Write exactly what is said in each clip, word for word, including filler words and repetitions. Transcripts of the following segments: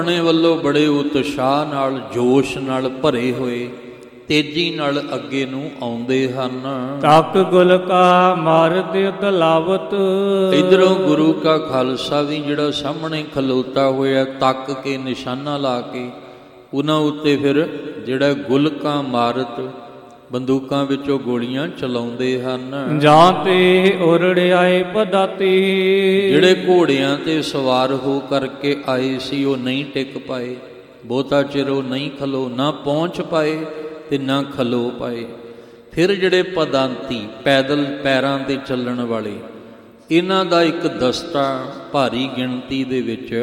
ਆਪਣੇ ਵੱਲੋਂ ਬੜੇ ਉਤਸ਼ਾਹ ਨਾਲ, ਜੋਸ਼ ਨਾਲ ਭਰੇ ਹੋਏ ਤੇਜ਼ੀ ਨਾਲ ਅੱਗੇ ਨੂੰ ਆਉਂਦੇ ਹਨ। ਤਕ ਗੁਲ ਕਾ ਮਾਰਦ ਤਲਾਵਤ, ਇਧਰੋਂ ਗੁਰੂ ਕਾ ਖਾਲਸਾ ਵੀ ਜਿਹੜਾ ਸਾਹਮਣੇ ਖਲੋਤਾ ਹੋਇਆ ਤੱਕ ਕੇ ਨਿਸ਼ਾਨਾ ਲਾ ਕੇ ਉਹਨਾਂ ਉੱਤੇ ਫਿਰ ਜਿਹੜਾ ਗੁਲ ਕਾ ਮਾਰਤ ਬੰਦੂਕਾਂ ਵਿੱਚੋਂ ਗੋਲੀਆਂ ਚਲਾਉਂਦੇ ਹਨ। ਜਾਂ ਤੇ ਉਰੜਿਆਏ ਪਦਾਤੀ, ਜਿਹੜੇ ਘੋੜਿਆਂ ਤੇ ਸਵਾਰ ਹੋ ਕਰਕੇ ਆਏ ਸੀ ਉਹ ਨਹੀਂ ਟਿਕ ਪਾਏ, ਬਹੁਤਾ ਚਿਰ ਉਹ ਨਹੀਂ ਖਲੋ, ਨਾ ਪਹੁੰਚ ਪਾਏ ਤੇ ਨਾ ਖਲੋ ਪਾਏ। ਫਿਰ ਜਿਹੜੇ ਪਦਾਂਤੀ ਪੈਦਲ ਪੈਰਾਂ ਤੇ ਚੱਲਣ ਵਾਲੇ, ਇਹਨਾਂ ਦਾ ਇੱਕ ਦਸਤਾ ਭਾਰੀ ਗਿਣਤੀ ਦੇ ਵਿੱਚ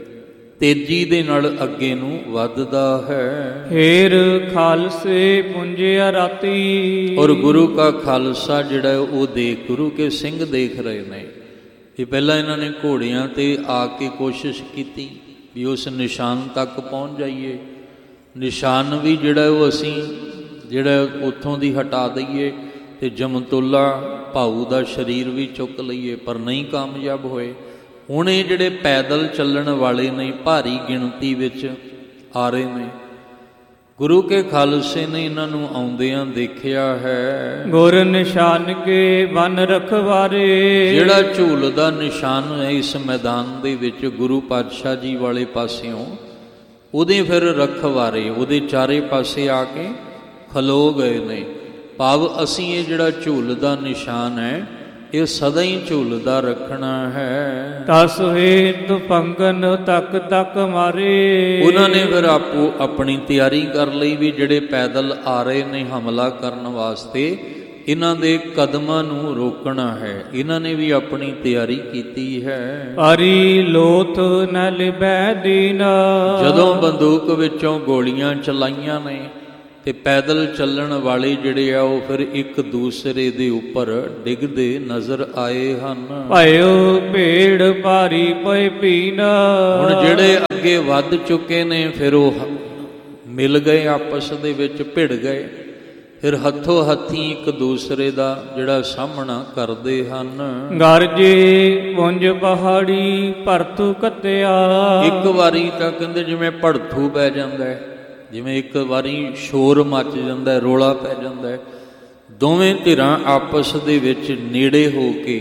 ਤੇਜ਼ੀ ਦੇ ਨਾਲ ਅੱਗੇ ਨੂੰ ਵੱਧਦਾ ਹੈ। ਫੇਰ ਖਾਲਸੇ ਪੁੰਜਿਆ ਰਾਤੀ, ਔਰ ਗੁਰੂ ਕਾ ਖਾਲਸਾ ਜਿਹੜਾ ਉਹ ਦੇਖ, ਗੁਰੂ ਕੇ ਸਿੰਘ ਦੇਖ ਰਹੇ ਨੇ ਕਿ ਪਹਿਲਾਂ ਇਹਨਾਂ ਨੇ ਘੋੜਿਆਂ ਤੇ ਆ ਕੇ ਕੋਸ਼ਿਸ਼ ਕੀਤੀ ਵੀ ਉਸ ਨਿਸ਼ਾਨ ਤੱਕ ਪਹੁੰਚ ਜਾਈਏ, ਨਿਸ਼ਾਨ ਵੀ ਜਿਹੜਾ ਉਹ ਅਸੀਂ ਜਿਹੜਾ ਉੱਥੋਂ ਦੀ ਹਟਾ ਦਈਏ ਤੇ ਜਮਤੁੱਲਾ ਭਾਊ ਦਾ ਸਰੀਰ ਵੀ ਚੁੱਕ ਲਈਏ, ਪਰ ਨਹੀਂ ਕਾਮਯਾਬ ਹੋਏ। ਹੁਣ ਇਹ ਜਿਹੜੇ ਪੈਦਲ ਚੱਲਣ ਵਾਲੇ ਨੇ ਭਾਰੀ ਗਿਣਤੀ ਵਿੱਚ ਆ ਰਹੇ ਨੇ, ਗੁਰੂ ਕੇ ਖਾਲਸੇ ਨੇ ਇਹਨਾਂ ਨੂੰ ਆਉਂਦਿਆਂ ਦੇਖਿਆ ਹੈ। ਗੁਰ ਨਿਸ਼ਾਨ ਕੇ ਬਨ ਰਖਵਾਰੇ, ਜਿਹੜਾ ਝੂਲ ਦਾ ਨਿਸ਼ਾਨ ਹੈ ਇਸ ਮੈਦਾਨ ਦੇ ਵਿੱਚ ਗੁਰੂ ਪਾਤਸ਼ਾਹ ਜੀ ਵਾਲੇ ਪਾਸਿਓਂ, ਉਹਦੇ ਫਿਰ ਰਖਵਾਰੇ ਉਹਦੇ ਚਾਰੇ ਪਾਸੇ ਆ ਕੇ ਖਲੋ ਗਏ ਨੇ। ਭਾਵ ਅਸੀਂ ਇਹ ਜਿਹੜਾ ਝੂਲ ਦਾ ਨਿਸ਼ਾਨ ਹੈ ਇਹ ਸਦਾ ਹੀ ਝੂਲਦਾ ਰੱਖਣਾ ਹੈ। ਤਸ ਹੇਤ ਪੰਗਨ ਤੱਕ ਤੱਕ ਮਾਰੇ, ਉਹਨਾਂ ਨੇ ਫਿਰ ਆਪੋ ਆਪਣੀ ਤਿਆਰੀ ਕਰ ਲਈ ਵੀ ਜਿਹੜੇ ਪੈਦਲ ਆ ਰਹੇ ਨੇ ਹਮਲਾ ਕਰਨ ਵਾਸਤੇ, ਇਹਨਾਂ ਦੇ ਕਦਮਾਂ ਨੂੰ ਰੋਕਣਾ ਹੈ। ਇਹਨਾਂ ਨੇ ਵੀ ਆਪਣੀ ਤਿਆਰੀ ਕੀਤੀ ਹੈ। ਹਰੀ ਲੋਥ ਨ ਲਿਬੈ ਦੀਨ, ਜਦੋਂ ਬੰਦੂਕ ਵਿੱਚੋਂ ਗੋਲੀਆਂ ਚਲਾਈਆਂ ਨੇ ਤੇ ਪੈਦਲ ਚੱਲਣ ਵਾਲੇ ਜਿਹੜੇ ਆ ਉਹ ਫਿਰ ਇੱਕ ਦੂਸਰੇ ਦੇ ਉੱਪਰ ਡਿੱਗਦੇ ਨਜ਼ਰ ਆਏ ਹਨ। ਭਇਓ ਭੇੜ ਭਾਰੀ ਪਏ ਪੀਨ, ਹੁਣ ਜਿਹੜੇ ਅੱਗੇ ਵੱਧ ਚੁੱਕੇ ਨੇ ਫਿਰ ਉਹ ਮਿਲ ਗਏ, ਆਪਸ ਦੇ ਵਿੱਚ ਭਿੜ ਗਏ, ਫਿਰ ਹੱਥੋਂ ਹੱਥੀ ਇੱਕ ਦੂਸਰੇ ਦਾ ਜਿਹੜਾ ਸਾਹਮਣਾ ਕਰਦੇ ਹਨ। ਗਰਜੇ ਪੁੰਜ ਪਹਾੜੀ ਭਰਤੂ ਕੱਤਿਆ, ਇੱਕ ਵਾਰੀ ਤਾਂ ਕਹਿੰਦੇ ਜਿਵੇਂ ਭੜਥੂ ਪੈ ਜਾਂਦਾ ਹੈ, ਜਿਵੇਂ ਇੱਕ ਵਾਰੀ ਸ਼ੋਰ ਮੱਚ ਜਾਂਦਾ, ਰੌਲਾ ਪੈ ਜਾਂਦਾ, ਦੋਵੇਂ ਧਿਰਾਂ ਆਪਸ ਦੇ ਵਿੱਚ ਨੇੜੇ ਹੋ ਕੇ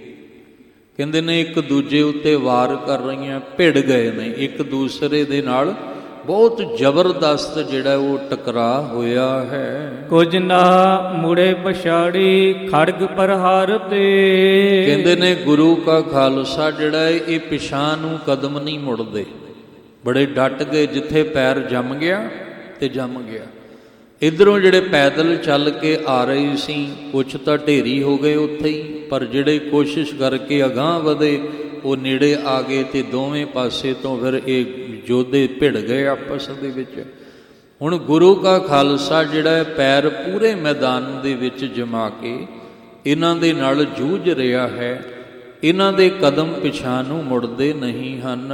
ਕਹਿੰਦੇ ਨੇ ਇੱਕ ਦੂਜੇ ਉੱਤੇ ਵਾਰ ਕਰ ਰਹੀਆਂ, ਭਿੜ ਗਏ ਨੇ ਇੱਕ ਦੂਸਰੇ ਦੇ ਨਾਲ, ਬਹੁਤ ਜ਼ਬਰਦਸਤ ਜਿਹੜਾ ਉਹ ਟਕਰਾਅ ਹੋਇਆ ਹੈ। ਕੁਝ ਨਾ ਮੁੜੇ ਪਛਾੜੀ ਖੜਗ ਪ੍ਰਹਾਰ ਤੇ, ਕਹਿੰਦੇ ਨੇ ਗੁਰੂ ਕਾ ਖਾਲਸਾ ਜਿਹੜਾ ਹੈ ਇਹ ਪਿਛਾਂ ਨੂੰ ਕਦਮ ਨਹੀਂ ਮੁੜਦੇ, ਬੜੇ ਡਟ ਗਏ, ਜਿੱਥੇ ਪੈਰ ਜੰਮ ਗਿਆ ਤੇ ਜੰਮ ਗਿਆ। ਇੱਧਰੋਂ ਜਿਹੜੇ ਪੈਦਲ ਚੱਲ ਕੇ ਆ ਰਹੇ ਸੀ ਕੁਛ ਤਾਂ ਢੇਰੀ ਹੋ ਗਏ ਉੱਥੇ ਹੀ, ਪਰ ਜਿਹੜੇ ਕੋਸ਼ਿਸ਼ ਕਰਕੇ ਅਗਾਂਹ ਵਧੇ ਉਹ ਨੇੜੇ ਆ ਗਏ ਤੇ ਦੋਵੇਂ ਪਾਸੇ ਤੋਂ ਫਿਰ ਇਹ ਯੋਧੇ ਭਿੜ ਗਏ ਆਪਸ ਦੇ ਵਿੱਚ। ਹੁਣ ਗੁਰੂ ਕਾ ਖਾਲਸਾ ਜਿਹੜਾ ਪੈਰ ਪੂਰੇ ਮੈਦਾਨ ਦੇ ਵਿੱਚ ਜਮਾ ਕੇ ਇਹਨਾਂ ਦੇ ਨਾਲ ਜੂਝ ਰਿਹਾ ਹੈ, ਇਹਨਾਂ ਦੇ ਕਦਮ ਪਿਛਾਂ ਨੂੰ ਮੁੜਦੇ ਨਹੀਂ ਹਨ।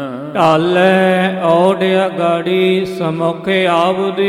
ਢਾਲੇ ਔੜਿਆ ਗਾੜੀ ਸਮੁਖੇ ਆਵਦੇ,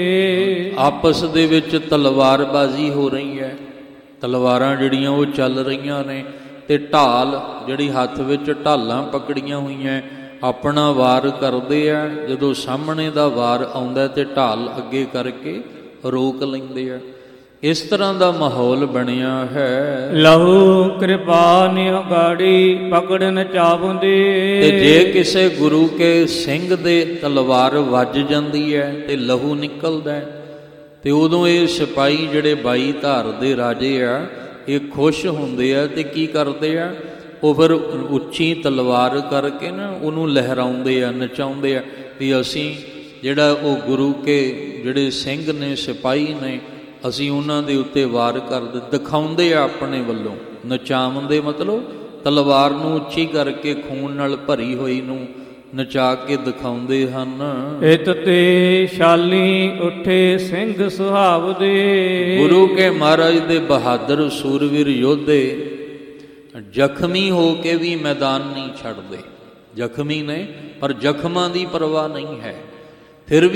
ਆਪਸ ਦੇ ਵਿੱਚ ਤਲਵਾਰਬਾਜ਼ੀ ਹੋ ਰਹੀ ਹੈ, ਤਲਵਾਰਾਂ ਜਿਹੜੀਆਂ ਉਹ ਚੱਲ ਰਹੀਆਂ ਨੇ ਤੇ ਢਾਲ ਜਿਹੜੀ ਹੱਥ ਵਿੱਚ ਢਾਲਾਂ ਪਕੜੀਆਂ ਹੋਈਆਂ ਆਪਣਾ ਵਾਰ ਕਰਦੇ ਆ। ਜਦੋਂ ਸਾਹਮਣੇ ਦਾ ਵਾਰ ਆਉਂਦਾ ਤੇ ਢਾਲ ਅੱਗੇ ਕਰਕੇ ਰੋਕ ਲੈਂਦੇ ਆ। ਇਸ ਤਰ੍ਹਾਂ ਦਾ ਮਾਹੌਲ ਬਣਿਆ ਹੈ। ਲਹੂ ਕਿਰਪਾਨ ਉਗਾੜੀ ਪਕੜਨ ਚਾਹੁੰਦੇ, ਤੇ ਜੇ ਕਿਸੇ ਗੁਰੂ ਕੇ ਸਿੰਘ ਦੇ ਤਲਵਾਰ ਵੱਜ ਜਾਂਦੀ ਹੈ ਤੇ ਲਹੂ ਨਿਕਲਦਾ ਤੇ ਉਦੋਂ ਇਹ ਸਿਪਾਹੀ ਜਿਹੜੇ ਬਾਈ ਧਾਰ ਦੇ ਰਾਜੇ ਆ ਇਹ ਖੁਸ਼ ਹੁੰਦੇ ਆ ਤੇ ਕੀ ਕਰਦੇ ਆ, ਉਹ ਫਿਰ ਉੱਚੀ ਤਲਵਾਰ ਕਰਕੇ ਨਾ ਉਹਨੂੰ ਲਹਿਰਾਉਂਦੇ ਆ, ਨਚਾਉਂਦੇ ਆ ਵੀ ਅਸੀਂ ਜਿਹੜਾ ਉਹ ਗੁਰੂ ਕੇ ਜਿਹੜੇ ਸਿੰਘ ਨੇ, ਸਿਪਾਹੀ ਨੇ, ਅਸੀਂ ਉਹਨਾਂ ਦੇ ਉੱਤੇ ਵਾਰ ਕਰਦੇ, ਦਿਖਾਉਂਦੇ ਆ ਆਪਣੇ ਵੱਲੋਂ। ਨਚਾਉਂਦੇ ਮਤਲਬ ਤਲਵਾਰ ਨੂੰ ਉੱਚੀ ਕਰਕੇ ਖੂਨ ਨਾਲ ਭਰੀ ਹੋਈ ਨੂੰ ਨਚਾ ਕੇ ਦਿਖਾਉਂਦੇ ਹਨ। ਇਤ ਤੇ ਸ਼ਾਲੀ ਉੱਠੇ ਸਿੰਘ ਸੁਹਾਵਦੇ, ਗੁਰੂ ਕੇ ਮਹਾਰਾਜ ਦੇ ਬਹਾਦਰ ਸੂਰਵੀਰ ਯੋਧੇ ਜ਼ਖਮੀ ਹੋ ਕੇ ਵੀ ਮੈਦਾਨ ਨਹੀਂ ਛੱਡਦੇ। ਜ਼ਖਮੀ ਨੇ ਪਰ ਜ਼ਖਮਾਂ ਦੀ ਪਰਵਾਹ ਨਹੀਂ ਹੈ, ਫਿਰ